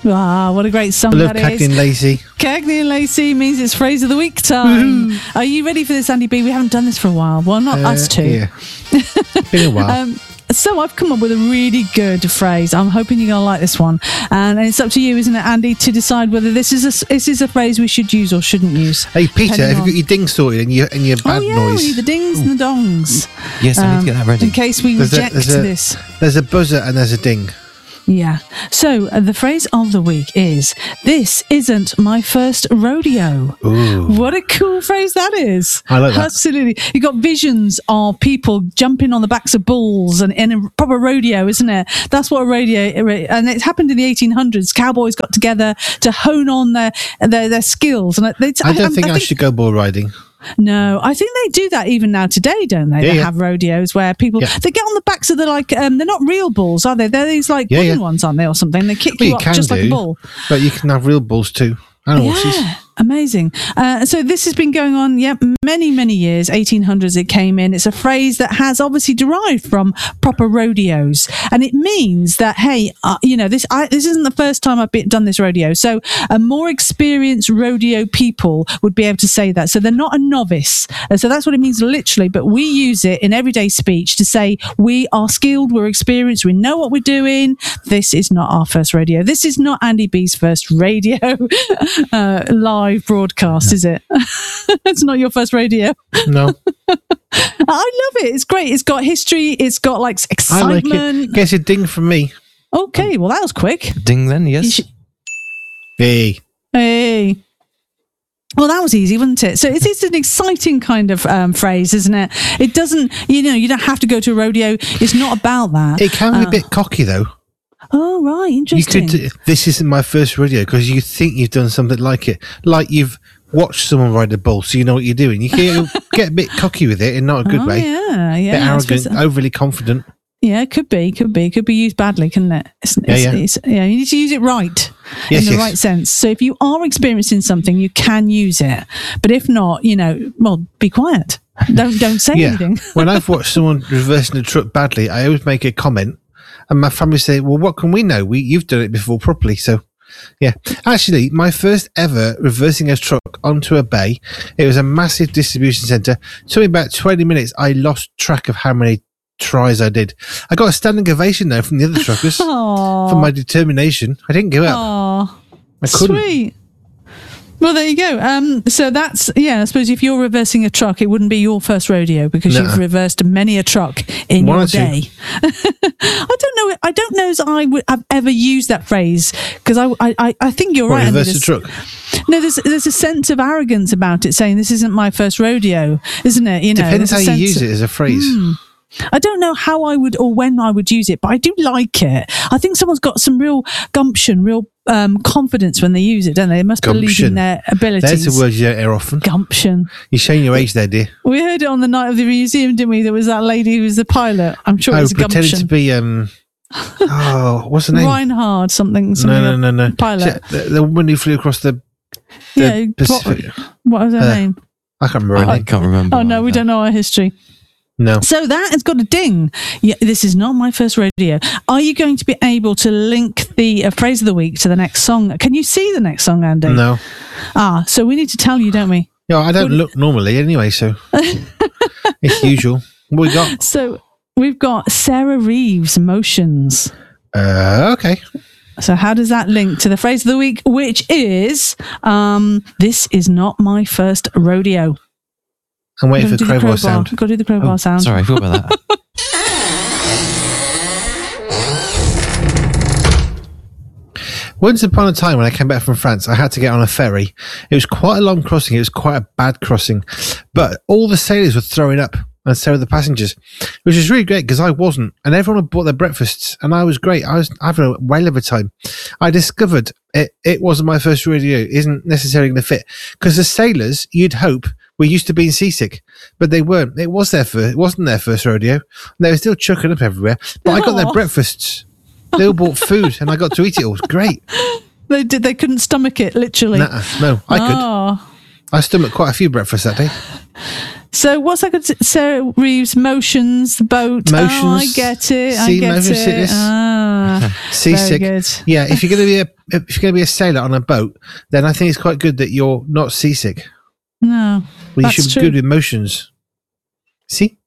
Ah, what a great song I love that Cagney is. and Lacey. Cagney and Lacey means it's phrase of the week time. Are you ready for this, Andy B? We haven't done this for a while. Well, not us two. Yeah. Been a while. So I've come up with a really good phrase. I'm hoping you're going to like this one. And it's up to you, isn't it, Andy, to decide whether this is a phrase we should use or shouldn't use. Hey, Peter, have you got your ding sorted and your bad we noise? need the dings and the dongs. Yes, I need to get that ready. In case we reject this. There's a buzzer and there's a ding. Yeah. So the phrase of the week is, this isn't my first rodeo. Ooh. What a cool phrase that is. I like that. Absolutely. You got visions of people jumping on the backs of bulls and in a proper rodeo, isn't it? That's what a rodeo, and it happened in the 1800s. Cowboys got together to hone on their skills. And I don't think I should go bull riding. No, I think they do that even now today, don't they? Yeah, they have rodeos where people they get on the backs of they're not real bulls, are they? They're these wooden ones, aren't they, or something? They kick you up just like a bull. But you can have real bulls too. And horses. Amazing. So this has been going on, many, many years. 1800s it came in. It's a phrase that has obviously derived from proper rodeos. And it means that, hey, this isn't the first time I've done this rodeo. So a more experienced rodeo people would be able to say that. So they're not a novice. So that's what it means literally. But we use it in everyday speech to say we are skilled, we're experienced, we know what we're doing. This is not our first rodeo. This is not Andy B's first radio live broadcast, is it? It's not your first radio. No. I love it. It's great. It's got history. It's got excitement. I like it. Gets a ding from me. Okay, well that was quick. Ding then, yes. Hey. Well, that was easy, wasn't it? So it's an exciting kind of phrase, isn't it? It doesn't, you don't have to go to a rodeo. It's not about that. It can be a bit cocky though. Oh, right. Interesting. This isn't my first rodeo because you think you've done something like it. Like you've watched someone ride a bull, so you know what you're doing. You can get a bit cocky with it in not a good way. Yeah. A bit arrogant, overly confident. Yeah, it could be used badly, couldn't it? You need to use it right, in the right sense. So if you are experiencing something, you can use it. But if not, be quiet. Don't say anything. When I've watched someone reversing a truck badly, I always make a comment. And my family say, well, what can we know? You've done it before properly. So, yeah. Actually, my first ever reversing a truck onto a bay, it was a massive distribution centre. It took me about 20 minutes. I lost track of how many tries I did. I got a standing ovation, though, from the other truckers for my determination. I didn't give up. I couldn't. Sweet. Well, there you go. So that's, I suppose if you're reversing a truck, it wouldn't be your first rodeo because you've reversed many a truck in your day. I don't know as I've ever used that phrase because I think you're right. Reverse a truck? No, there's a sense of arrogance about it, saying this isn't my first rodeo, isn't it? Depends how you use it as a phrase. I don't know how I would or when I would use it, but I do like it. I think someone's got some real gumption, real confidence when they use it, don't they? They must believe in their abilities. There's a word you don't hear often. Gumption. You're showing your age there, dear. We heard it on the night of the museum, didn't we? There was that lady who was the pilot. I'm sure it was a gumption. Pretending to be what's her name? Reinhard something. No. Pilot. The woman who flew across the Pacific. What was her name? I can't remember. I can't remember. Oh no, we don't know our history. No. So that has got a ding. Yeah, this is not my first rodeo. Are you going to be able to link the phrase of the week to the next song? Can you see the next song, Andy? No. So we need to tell you, don't we? Yeah, I don't look normally anyway, so it's usual. What we got? So we've got Sarah Reeves, Emotions. Okay. So how does that link to the phrase of the week, which is, this is not my first rodeo? I'm waiting for the crowbar sound. Got to do the crowbar sound. Sorry, I forgot about that. Once upon a time when I came back from France, I had to get on a ferry. It was quite a long crossing. It was quite a bad crossing. But all the sailors were throwing up and so were the passengers, which was really great because I wasn't. And everyone had bought their breakfasts and I was great. I was having a whale of a time. I discovered it wasn't my first rodeo. It isn't necessarily going to fit because the sailors, you'd hope, were used to being seasick, but they weren't. It wasn't their first rodeo. They were still chucking up everywhere. But I got their breakfasts. They all bought food, and I got to eat it all. It was great. They did. They couldn't stomach it, literally. No, I could. I stomached quite a few breakfasts that day. So what's that? Sarah Reeves, motions, the boat. Motions. Oh, I get it. See, motion sickness. Seasick. Very good. Yeah, if you're going to be a sailor on a boat, then I think it's quite good that you're not seasick. No, Well, you that's should be true. good with motions. See?